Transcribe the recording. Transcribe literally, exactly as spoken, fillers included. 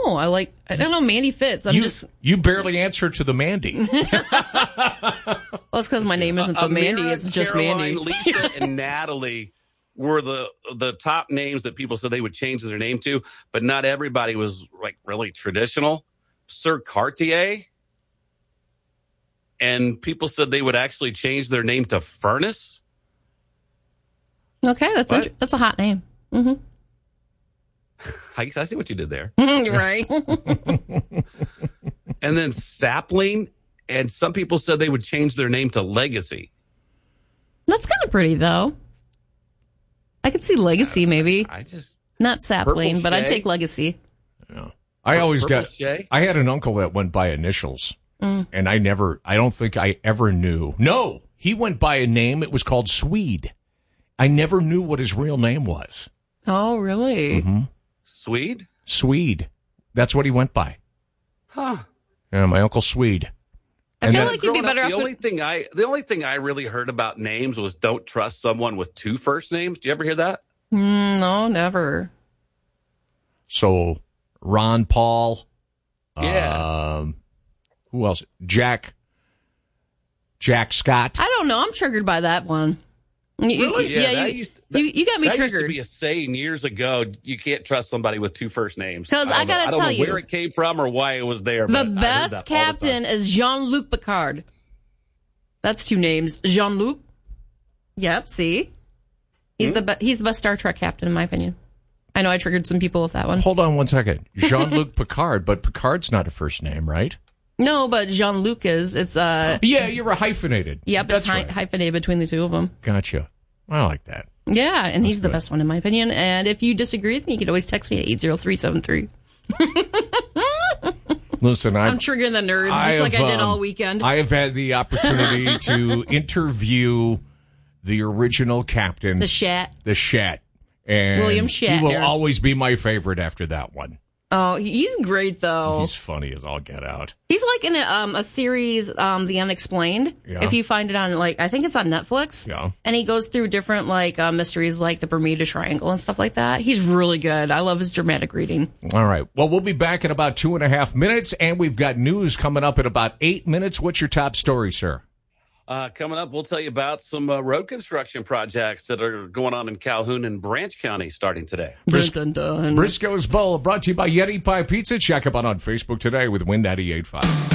know. I like, I don't know, Mandy fits. I'm you, just. You barely answer to the Mandy. Well, it's because my name isn't the Uh, Mandy. Amira, It's just Caroline, Mandy. Lisa, and Natalie were the the top names that people said they would change their name to, but not everybody was like really traditional. Sir Cartier, and people said they would actually change their name to Furnace. Okay, that's inter- that's a hot name. Mm-hmm. I, I see what you did there. Right. And then Sapling, and some people said they would change their name to Legacy. That's kind of pretty, though. I could see Legacy, maybe. I just Not Sapling, Purple but I'd Shay? take Legacy. Yeah. I always Purple got, Shay? I had an uncle that went by initials, Mm. and I never, I don't think I ever knew. No, he went by a name. It was called Swede. I never knew what his real name was. Oh, really? Mm-hmm. Swede? Swede. That's what he went by. Huh. Yeah, my Uncle Swede. I And feel then- like you'd be Growing better up, off the with... only thing I the only thing I really heard about names was don't trust someone with two first names. Do you ever hear that? Mm, no, never. So, Ron Paul. Yeah. Um, who else? Jack. Jack Scott. I don't know. I'm triggered by that one. You- Really? you- Yeah, Yeah, that you, used- you, you got me that triggered. used to be a saying years ago. You can't trust somebody with two first names. 'Cause I don't know- gotta I don't tell know you, where it came from or why it was there. The but I heard that best all the captain time. is Jean-Luc Picard. That's two names. Jean-Luc. Yep, see? He's Hmm? the be- he's the best Star Trek captain, in my opinion. I know I triggered some people with that one. Hold on one second. Jean-Luc Picard, but Picard's not a first name, right? No, but Jean-Luc is. It's, uh... Yeah, you're a hyphenated. Yep, That's it's hy- right. hyphenated between the two of them. Gotcha. I like that. Yeah, and he's the good. best one, in my opinion. And if you disagree with me, you can always text me at eight zero three seven three. Listen, I've, I'm triggering the nerds, I just like have, I did um, all weekend. I have had the opportunity to interview the original captain, the Shat. the Shat. And William he will Shatner. always be my favorite after that one. Oh, he's great, though. He's funny as all get out. He's like in a, um, a series, um, The Unexplained. Yeah. If you find it on, like, I think it's on Netflix. Yeah. And he goes through different, like, uh, mysteries like the Bermuda Triangle and stuff like that. He's really good. I love his dramatic reading. All right. Well, we'll be back in about two and a half minutes, and we've got news coming up in about eight minutes. What's your top story, sir? Uh, coming up, we'll tell you about some uh, road construction projects that are going on in Calhoun and Branch County starting today. Bris- dun, dun, dun. Briscoe's Bowl, brought to you by Yeti Pie Pizza. Check them out on Facebook today with Win ninety-eight point five.